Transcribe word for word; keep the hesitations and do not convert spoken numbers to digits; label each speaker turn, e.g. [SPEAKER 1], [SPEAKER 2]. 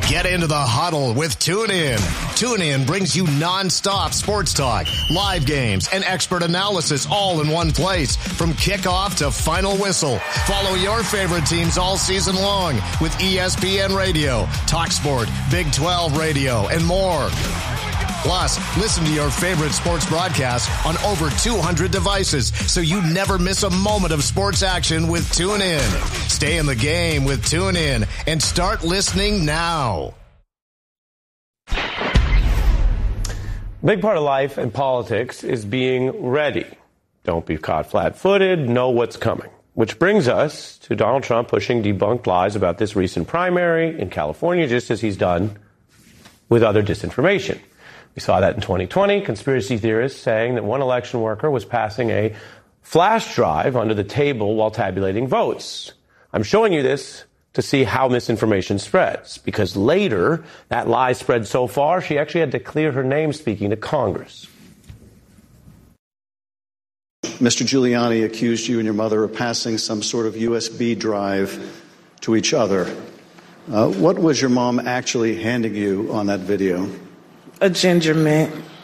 [SPEAKER 1] Get into the huddle with TuneIn. TuneIn brings you nonstop sports talk, live games, and expert analysis all in one place. From kickoff to final whistle, follow your favorite teams all season long with E S P N Radio, TalkSport, Big twelve Radio, and more. Plus, listen to your favorite sports broadcasts on over two hundred devices so you never miss a moment of sports action with TuneIn. Stay in the game with TuneIn and start listening now.
[SPEAKER 2] Big part of life and politics is being ready. Don't be caught flat-footed, know what's coming. Which brings us to Donald Trump pushing debunked lies about this recent primary in California, just as he's done with other disinformation. We saw that in twenty twenty, conspiracy theorists saying that one election worker was passing a flash drive under the table while tabulating votes. I'm showing you this to see how misinformation spreads, because later that lie spread so far she actually had to clear her name speaking to Congress.
[SPEAKER 3] Mister Giuliani accused you and your mother of passing some sort of U S B drive to each other. Uh, what was your mom actually handing you on that video?
[SPEAKER 4] A ginger mint.